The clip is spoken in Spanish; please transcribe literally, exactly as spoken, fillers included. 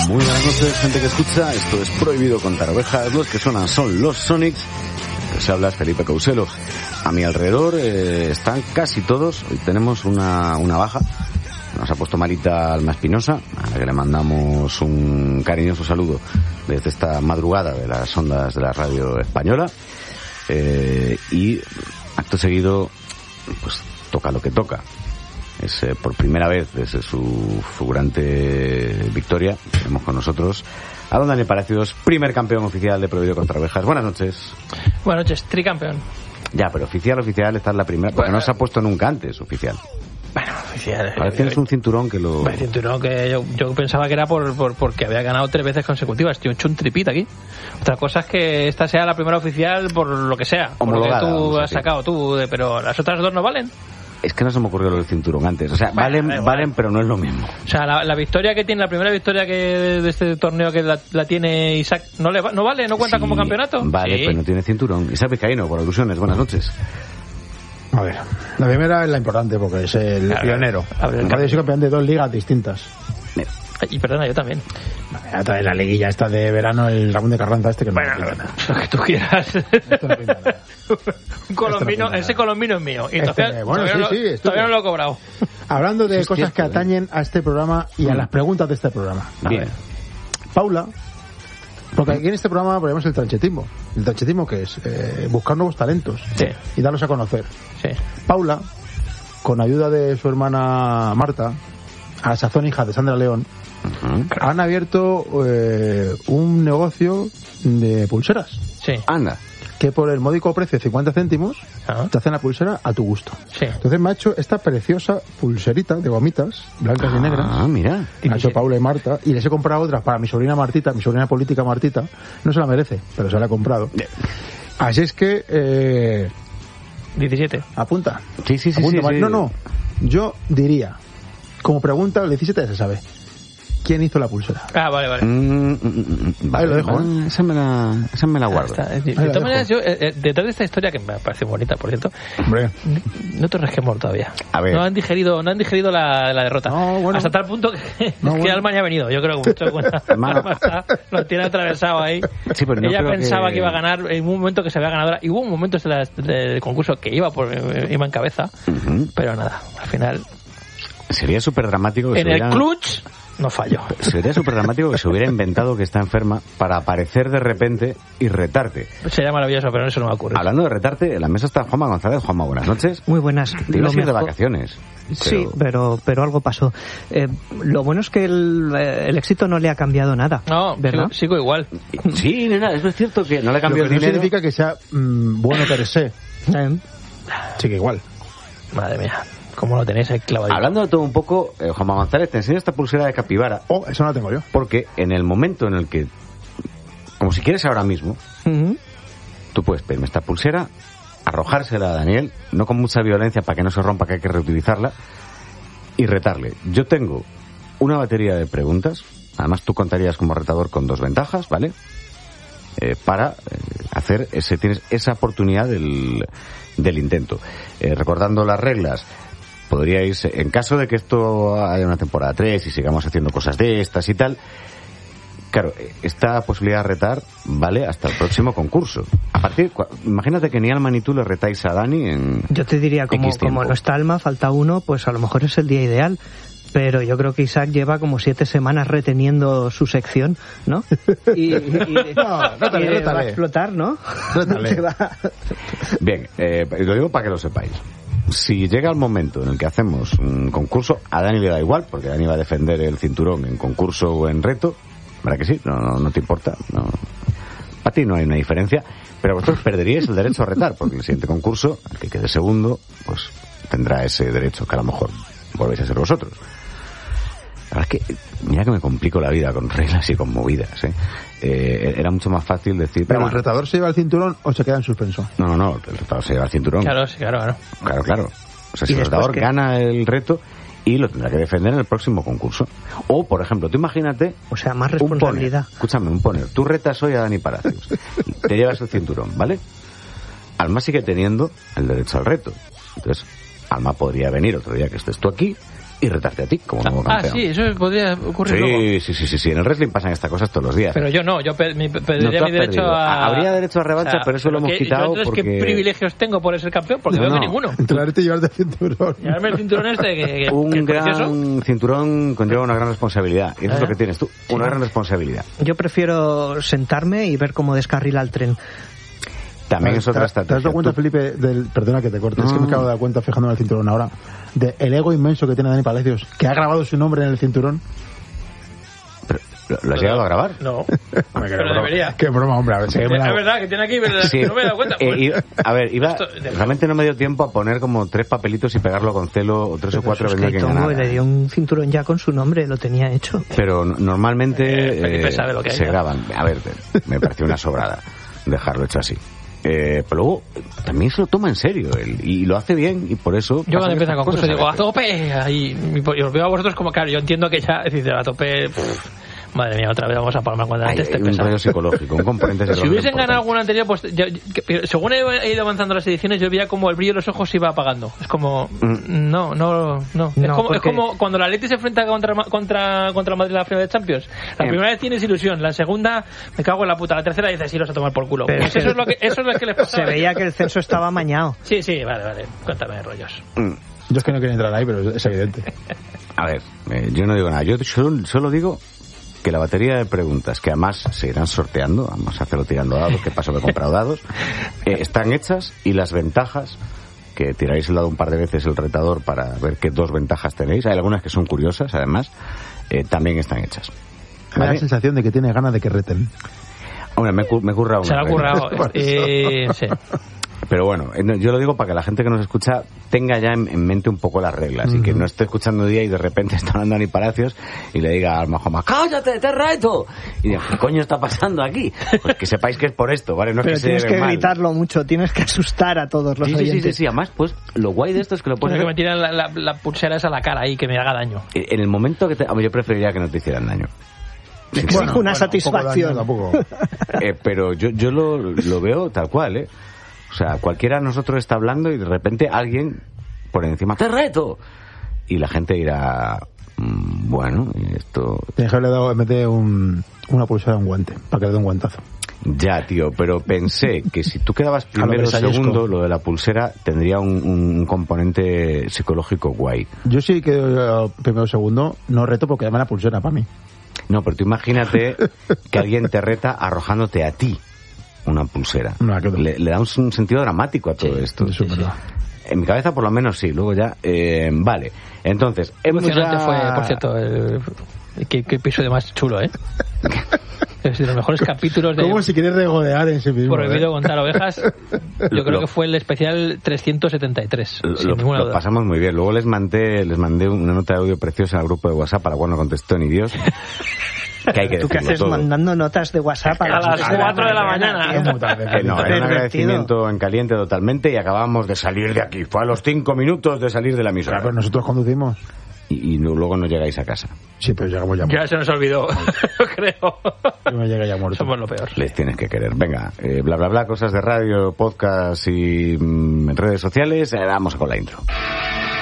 Muy buenas noches, gente que escucha. Esto es Prohibido Contar Ovejas. Los que suenan son los Sonics. Que se habla es Felipe Couselo. A mi alrededor eh, están casi todos. Hoy tenemos una, una baja. Nos ha puesto malita Alma Espinosa, a la que le mandamos un cariñoso saludo desde esta madrugada de las ondas de la radio española. Eh, y acto seguido, pues toca lo que toca. Es eh, por primera vez desde su fulgurante victoria, tenemos con nosotros a don Daniel Palacios, primer campeón oficial de Prohibido Contar Ovejas. Buenas noches. Buenas noches, tricampeón. Ya, pero oficial, oficial, esta es la primera, porque bueno, no se ha puesto nunca antes oficial. Bueno, oficial. Ahora tienes un cinturón que lo... Un cinturón que yo, yo pensaba que era por, por porque había ganado tres veces consecutivas. Yo he hecho un tripit aquí. Otra cosa es que esta sea la primera oficial por lo que sea. Homologada, por lo que tú has decir. sacado tú, de, pero las otras dos no valen. Es que no se me ocurrió lo del cinturón antes. O sea, Bueno, valen, igual. valen, pero no es lo mismo. O sea, la, la victoria que tiene, la primera victoria que de este torneo que la, la tiene Isaac, ¿no le va, no vale? ¿No cuenta Sí, como campeonato? Vale, Sí. pero no tiene cinturón. Isaac Vizcaíno, por alusiones. Buenas noches. A ver, la primera es la importante porque es el Claro, pionero. a ver, Yo soy campeón de dos ligas distintas. Y perdona, yo también. A través de la liguilla esta de verano, el Ramón de Carranza este que no Bueno, me pinta nada. lo que tú quieras. Esto no pinta nada. Un colombino, nada. ese colombino es mío. Y Este, todavía, bueno, todavía, sí, no, sí, estuve. todavía no lo he cobrado. Hablando de Eso es cosas cierto, que atañen a este programa y a Mm. las preguntas de este programa. Bien. Paula, porque aquí en este programa ponemos el tranchetismo. ¿El tranchetismo qué es? Eh, buscar nuevos talentos Sí. y darlos a conocer. Sí. Paula, con ayuda de su hermana Marta, a la sazón hija de Sandra León, Ujú. han abierto eh, un negocio de pulseras Sí. Anda. que por el módico precio de cincuenta céntimos Ah. te hacen la pulsera a tu gusto. Sí. Entonces me ha hecho esta preciosa pulserita de gomitas blancas y negras. Ah, mira. Me ha hecho Paula y Marta, y les he comprado otras para mi sobrina Martita, mi sobrina política Martita. No se la merece, pero se la he comprado. Así es que eh, diecisiete. apunta. Sí, sí, sí. Apunta, sí, Mar- sí. No, no. Yo diría, como pregunta, el diecisiete ya se sabe. ¿Quién hizo la pulsera? Ah, vale, vale. Mm, mm, mm, mm, Ahí lo dejo, vale, esa, me la, esa me la Ah, guardo. está. De, de Ahí la todas dejo. maneras, yo, eh, eh, detrás de esta historia, que me parece bonita, por cierto, Hombre, no te resquemor todavía. A ver. No han digerido, no han digerido la, la derrota. No, bueno. Hasta tal punto que, No, que bueno. Alma ya ha venido. Yo creo que mucho cuenta. Hermano. Alma está- lo tiene atravesado ahí. Sí, pero no Ella creo pensaba que- que... iba a ganar en un momento que se veía ganadora. Y hubo un momento este de- del concurso que iba por iba en cabeza. Ujú. Pero nada, al final, Sería súper dramático que en se el hubiera... clutch, no falló. Sería súper dramático que se hubiera inventado que está enferma para aparecer de repente y retarte. Sería maravilloso, pero eso no va a ocurrir. Hablando de retarte, en la mesa está Juanma González. Juanma, buenas noches. Muy buenas. Te ibas a Lo ir de mejor- vacaciones. Sí, pero, pero algo pasó. Eh, lo bueno es que el, eh, el éxito no le ha cambiado nada. No, ¿verdad? sigo, sigo igual. Sí, nena, eso es cierto que no le lo cambió que el no dinero. significa que sea mm, bueno per se. Eh, Sí que igual. Madre mía, cómo lo tenéis ahí clavado. Hablando de todo un poco, eh, Juanma González, te enseño esta pulsera de capibara Oh, eso no la tengo yo. porque en el momento en el que, como si quieres ahora mismo, ujú. tú puedes pedirme esta pulsera, arrojársela a Daniel, no con mucha violencia para que no se rompa, que hay que reutilizarla, y retarle. Yo tengo una batería de preguntas, además tú contarías como retador con dos ventajas, ¿vale? Eh, para eh, hacer ese, tienes esa oportunidad del, del intento. Eh, recordando las reglas, podríais, en caso de que esto haya una temporada tres y sigamos haciendo cosas de estas y tal, claro, esta posibilidad de retar vale hasta el próximo concurso. A partir, cua- imagínate que ni Alma ni tú le retáis a Dani en... Yo te diría, como, X tiempo. como no está Alma, falta uno, pues a lo mejor es el día ideal. Pero yo creo que Isaac lleva como siete semanas reteniendo su sección, ¿no? Y, y- y- No, rétale, y rétale. va a explotar, ¿no? Rétale. Te va- Bien, eh, lo digo para que lo sepáis. Si llega el momento en el que hacemos un concurso, a Dani le da igual, porque Dani va a defender el cinturón en concurso o en reto. ¿Verdad que sí? No, no, no te importa. No. A ti no hay una diferencia, pero vosotros perderíais el derecho a retar, porque el siguiente concurso, el que quede segundo, pues tendrá ese derecho que a lo mejor volvéis a ser vosotros. La verdad es que, mira que me complico la vida con reglas y con movidas, ¿eh? Eh, era mucho más fácil decir... Pero "Venga, el retador se lleva el cinturón o se queda en suspenso. No, no, no, el retador se lleva el cinturón. Claro, sí, claro, claro. Claro, claro. O sea, si ¿Y el después retador qué? gana el reto y lo tendrá que defender en el próximo concurso. O, por ejemplo, tú imagínate... O sea, más un poner. responsabilidad. Escúchame, un poner. Tú retas hoy a Dani Palacios. Te llevas el cinturón, ¿vale? Alma sigue teniendo el derecho al reto. Entonces, Alma podría venir otro día que estés tú aquí y retarte a ti como nuevo Ah, campeón. sí, eso podría ocurrir Sí, luego. sí, sí, sí, sí. En el wrestling pasan estas cosas todos los días. Pero yo no, yo pe- mi- No pediría te mi has derecho perdido. a... Habría derecho a revancha, O sea, pero eso lo hemos ¿qué- quitado yo, entonces, porque... ¿qué privilegios tengo por ser campeón? Porque No, veo que no. ninguno. Traerte y llevarte cinturón. Llevarme el cinturón este que, que, Un que es precioso. gran cinturón conlleva una gran responsabilidad. Y eso es lo que tienes tú, una Sí. gran responsabilidad. Yo prefiero sentarme y ver cómo descarrila el tren. También es ¿Te- otra ¿Te estrategia. has dado cuenta, Tú- Felipe, del... Perdona que te corte, es que me No. acabo de dar cuenta fijándome en el cinturón ahora, de el ego inmenso que tiene Dani Palacios, que ha grabado su nombre en el cinturón. pero, ¿Lo, lo has llegado a grabar? No, Qué pero broma. debería. Qué broma, hombre. A ver, si Es me la- verdad que tiene aquí, ¿verdad? Sí. No me he dado cuenta. Eh, Pues, iba- a ver, iba, Esto- de- realmente no me dio tiempo a poner como tres papelitos y pegarlo con celo o tres o cuatro Eso es venía que quien Tongo ganara. le dio un cinturón ya con su nombre, lo tenía hecho. Pero n- normalmente Eh, Felipe eh, sabe lo que hay, se ¿no? graban. A ver, me pareció una sobrada dejarlo hecho así. Eh, pero luego también se lo toma en serio él, y lo hace bien y por eso... Yo cuando pasan empieza el estas concurso cosas digo, a veces. tope, ahí, y os veo a vosotros como, claro, yo entiendo que ya, decís, a tope, pff, madre mía, otra vez vamos a palmar cuando Hay, antes te hay un pesa. rollo psicológico, un componente Si psicológico hubiesen importante. ganado alguno anterior, pues yo- que- según he ido avanzando las ediciones, yo veía como el brillo de los ojos se iba apagando. Es como, Mm. no, no, no. es, No, como, porque- es como cuando la Atleti se enfrenta contra contra contra Madrid en la final de Champions. La Eh. primera vez tienes ilusión, la segunda me cago en la puta, la tercera dices, sí, los a tomar por culo. Pero Pues eso es lo que eso es lo que les pasa. Se veía que el censo estaba amañado. Sí, sí, vale, vale. Cuéntame rollos. Mm. Yo es que no quería entrar ahí, pero es evidente. A ver, eh, yo no digo nada. Yo solo, solo digo que la batería de preguntas, que además se irán sorteando, vamos a hacerlo tirando dados, que paso que he comprado dados, eh, están hechas y las ventajas, que tiraréis el dado un par de veces el retador para ver qué dos ventajas tenéis, hay algunas que son curiosas además, eh, también están hechas. Me da ¿Vale? la sensación de que tiene ganas de que reten. Hombre, me, cu- me curra una. Se le ha currado. Por Eh, sí. Pero bueno, eh, no, yo lo digo para que la gente que nos escucha tenga ya en, en mente un poco las reglas y que no esté escuchando día y de repente está hablando Dani Palacios y le diga al Mahoma, ¡cállate, te reto! Y diga, ¿qué coño está pasando aquí? Pues que sepáis que es por esto, ¿vale? No es Pero que se tienes lleve que mal. gritarlo mucho, tienes que asustar a todos los Sí, sí, sí, sí, oyentes. sí, además, pues lo guay de esto es que lo puedes Quiero que me hacer tiren la, la, la pulsera esa a la cara ahí, que me haga daño. en el momento que te... Hombre, yo preferiría que no te hicieran daño. Exige una bueno, satisfacción. un poco daño, tampoco. Eh, pero yo, yo lo, lo veo tal cual, ¿eh? O sea, cualquiera de nosotros está hablando y de repente alguien por encima, ¡te reto! Y la gente dirá, mm, bueno, y esto... Tienes que haberle dado en vez de un, una pulsera un guante, para que le dé un guantazo. Ya, tío, pero pensé que si tú quedabas A lo primero o versallesco. segundo, lo de la pulsera tendría un, un componente psicológico guay. Yo sí que eh, primero o segundo no reto porque dame la pulsera para mí. No, pero tú imagínate que alguien te reta arrojándote a ti una pulsera. No, que no. Le, le da un, un sentido dramático a todo esto. Eso es verdad. En mi cabeza por lo menos sí, luego ya... Eh, vale, entonces... hemos Emocionante ya- fue, por cierto, el, qué, qué episodio más chulo, ¿eh? Es de los mejores capítulos de Como si quieres regodear en sí mismo. Prohibido ¿eh? contar ovejas. Yo creo Lo- que fue el especial trescientos setenta y tres, Lo, sin lo- ninguna lo duda. pasamos muy bien. Luego les mandé, les mandé una nota de audio preciosa al grupo de WhatsApp, a la cual no contestó ni Dios. Que hay que ¿Tú qué decirlo haces todo. mandando notas de WhatsApp a, A las cuatro de la mañana? Es muy tarde, Que no, era un Pervertido. agradecimiento en caliente totalmente y acabamos de salir de aquí. Fue a los cinco minutos de salir de la Claro, emisora. pero nosotros conducimos. Y, y no- luego no llegáis a casa. Sí, pero llegamos ya Ya muertos. se nos olvidó, creo. Yo me llega ya muerto. Somos lo peor. Les tienes que querer. Venga, eh, bla, bla, bla, cosas de radio, podcast y mm, redes sociales. Eh, vamos con la intro.